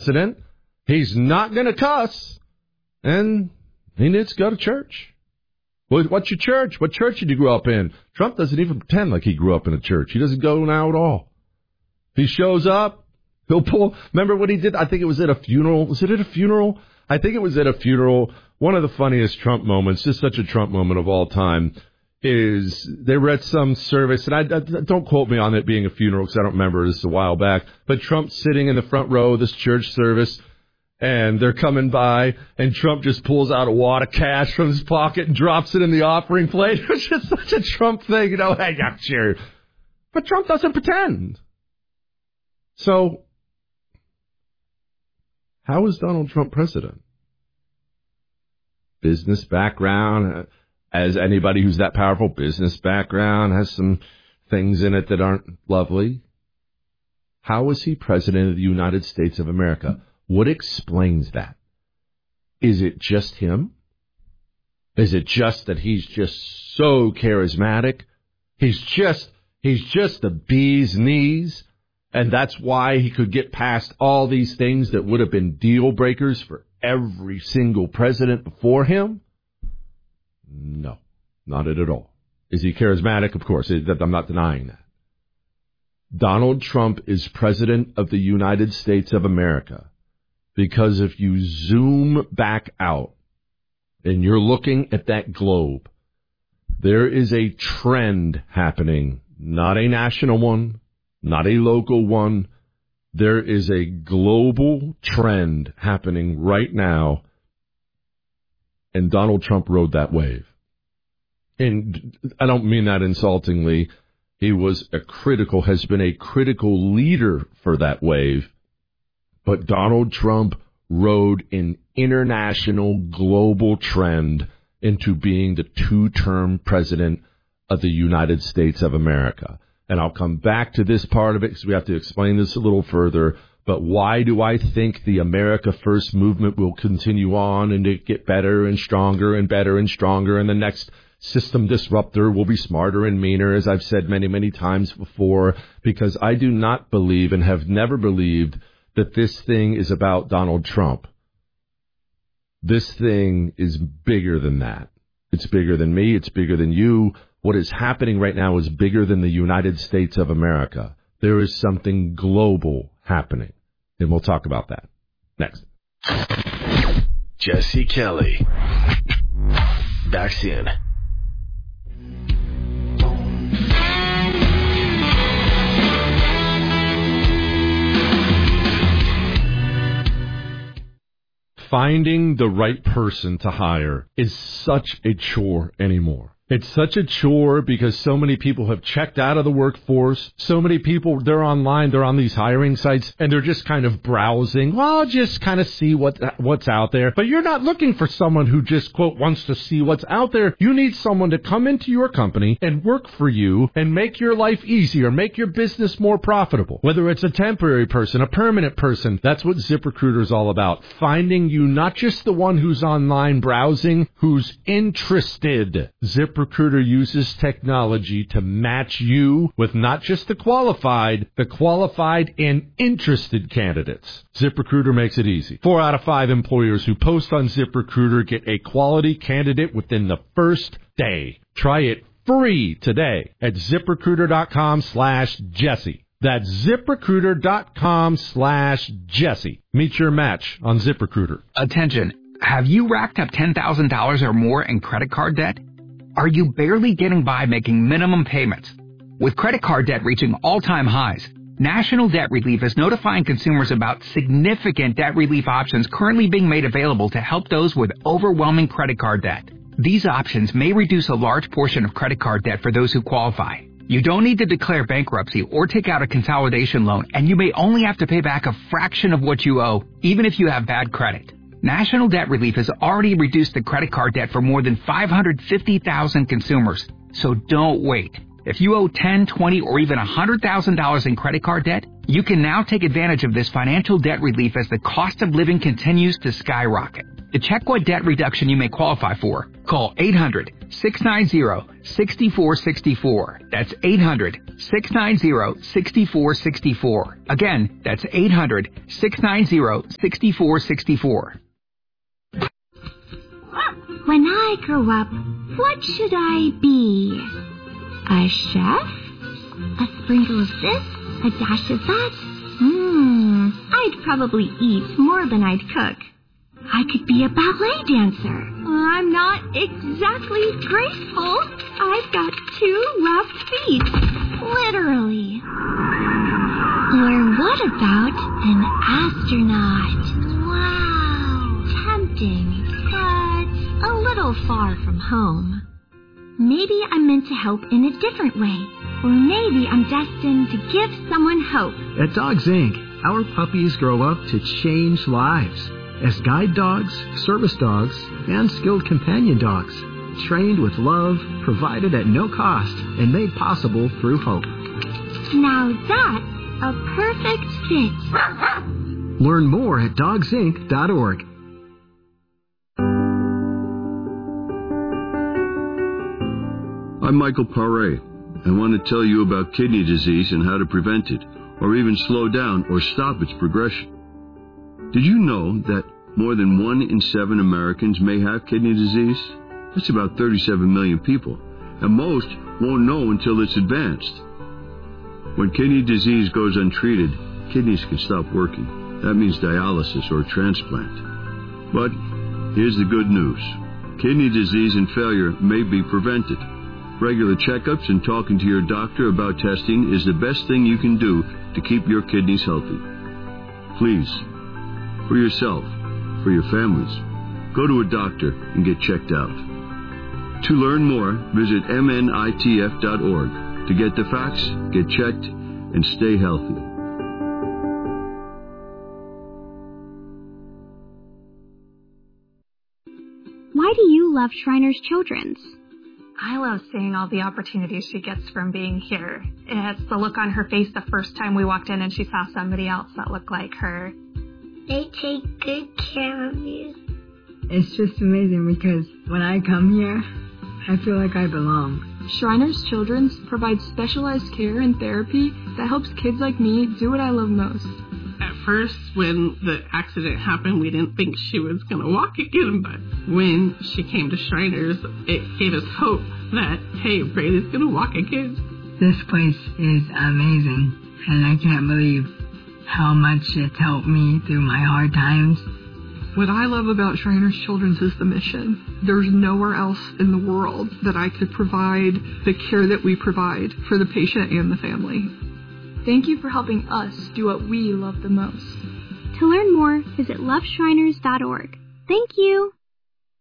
president. He's not going to cuss. And he needs to go to church. What's your church? What church did you grow up in? Trump doesn't even pretend like he grew up in a church. He doesn't go now at all. He shows up. He'll pull. Remember what he did? I think it was at a funeral. Was it at a funeral? I think it was at a funeral. One of the funniest Trump moments, just such a Trump moment of all time, is they were at some service, and I don't quote me on it being a funeral because I don't remember. This is a while back. But Trump's sitting in the front row of this church service, and they're coming by, and Trump just pulls out a wad of cash from his pocket and drops it in the offering plate. It was just such a Trump thing, Hey, yeah, sure. But Trump doesn't pretend. So, how is Donald Trump president? Business background, as anybody who's that powerful, business background, has some things in it that aren't lovely. How is he president of the United States of America? What explains that? Is it just him? Is it just that he's just so charismatic? He's just the bee's knees, and that's why he could get past all these things that would have been deal breakers for every single president before him? No, not at all. Is he charismatic? Of course, I'm not denying that. Donald Trump is president of the United States of America because if you zoom back out and you're looking at that globe, there is a trend happening, not a national one, not a local one. There is a global trend happening right now, and Donald Trump rode that wave. And I don't mean that insultingly. He has been a critical leader for that wave. But Donald Trump rode an international global trend into being the two-term president of the United States of America. And I'll come back to this part of it because we have to explain this a little further. But why do I think the America First movement will continue on and it get better and stronger and better and stronger, and the next system disruptor will be smarter and meaner, as I've said many, many times before? Because I do not believe and have never believed that this thing is about Donald Trump. This thing is bigger than that. It's bigger than me. It's bigger than you. What is happening right now is bigger than the United States of America. There is something global happening. And we'll talk about that next. Jesse Kelly. Back soon. Finding the right person to hire is such a chore anymore. It's such a chore because so many people have checked out of the workforce. So many people, they're online, they're on these hiring sites, and they're just kind of browsing. Well, just kind of see what's out there. But you're not looking for someone who just, quote, wants to see what's out there. You need someone to come into your company and work for you and make your life easier, make your business more profitable. Whether it's a temporary person, a permanent person, that's what ZipRecruiter is all about. Finding you not just the one who's online browsing, who's interested. ZipRecruiter uses technology to match you with not just the qualified and interested candidates. ZipRecruiter makes it easy. 4 out of 5 employers who post on ZipRecruiter get a quality candidate within the first day. Try it free today at ZipRecruiter.com/Jesse. That's ZipRecruiter.com/Jesse. Meet your match on ZipRecruiter. Attention. Have you racked up $10,000 or more in credit card debt? Are you barely getting by making minimum payments? With credit card debt reaching all-time highs, National Debt Relief is notifying consumers about significant debt relief options currently being made available to help those with overwhelming credit card debt. These options may reduce a large portion of credit card debt for those who qualify. You don't need to declare bankruptcy or take out a consolidation loan, and you may only have to pay back a fraction of what you owe, even if you have bad credit. National Debt Relief has already reduced the credit card debt for more than 550,000 consumers. So don't wait. If you owe $10,000, $20,000, or even $100,000 in credit card debt, you can now take advantage of this financial debt relief as the cost of living continues to skyrocket. To check what debt reduction you may qualify for, call 800-690-6464. That's 800 800-690-6464. Again, that's 800-690-6464. When I grow up, what should I be? A chef? A sprinkle of this? A dash of that? I'd probably eat more than I'd cook. I could be a ballet dancer. I'm not exactly graceful. I've got 2 left feet. Literally. Or what about an astronaut? Wow. Tempting, but a little far from home. Maybe I'm meant to help in a different way. Or maybe I'm destined to give someone hope. At Dogs Inc., our puppies grow up to change lives as guide dogs, service dogs, and skilled companion dogs, trained with love, provided at no cost, and made possible through hope. Now that's a perfect fit. Learn more at dogsinc.org. I'm Michael Paré. I want to tell you about kidney disease and how to prevent it, or even slow down or stop its progression. Did you know that more than 1 in 7 Americans may have kidney disease? That's about 37 million people, and most won't know until it's advanced. When kidney disease goes untreated, kidneys can stop working. That means dialysis or transplant. But here's the good news. Kidney disease and failure may be prevented. Regular checkups and talking to your doctor about testing is the best thing you can do to keep your kidneys healthy. Please, for yourself, for your families, go to a doctor and get checked out. To learn more, visit mnitf.org to get the facts, get checked, and stay healthy. Why do you love Shriners Children's? I love seeing all the opportunities she gets from being here. It's the look on her face the first time we walked in and she saw somebody else that looked like her. They take good care of you. It's just amazing because when I come here, I feel like I belong. Shriners Children's provides specialized care and therapy that helps kids like me do what I love most. At first, when the accident happened, we didn't think she was going to walk again, but when she came to Shriners, it gave us hope that, hey, Brady's going to walk again. This place is amazing, and I can't believe how much it's helped me through my hard times. What I love about Shriners Children's is the mission. There's nowhere else in the world that I could provide the care that we provide for the patient and the family. Thank you for helping us do what we love the most. To learn more, visit loveshriners.org. Thank you.